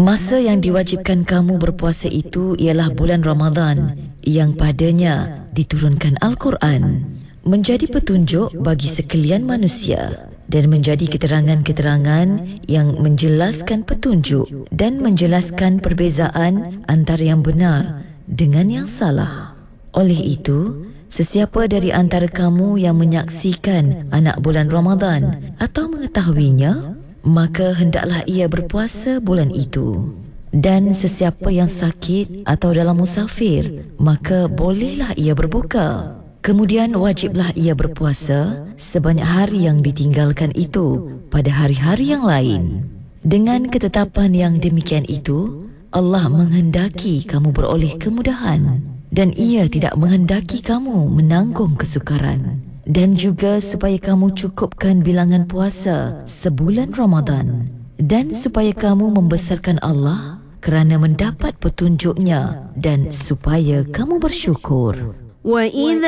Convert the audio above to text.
Masa yang diwajibkan kamu berpuasa itu ialah bulan Ramadan yang padanya diturunkan Al-Quran, menjadi petunjuk bagi sekalian manusia dan menjadi keterangan-keterangan yang menjelaskan petunjuk dan menjelaskan perbezaan antara yang benar dengan yang salah. Oleh itu, sesiapa dari antara kamu yang menyaksikan anak bulan Ramadan atau mengetahuinya, maka hendaklah ia berpuasa bulan itu. Dan sesiapa yang sakit atau dalam musafir, maka bolehlah ia berbuka. Kemudian wajiblah ia berpuasa sebanyak hari yang ditinggalkan itu pada hari-hari yang lain. Dengan ketetapan yang demikian itu, Allah menghendaki kamu beroleh kemudahan dan ia tidak menghendaki kamu menanggung kesukaran. Dan juga supaya kamu cukupkan bilangan puasa sebulan Ramadan dan supaya kamu membesarkan Allah kerana mendapat petunjuknya dan supaya kamu bersyukur. وَإِذَا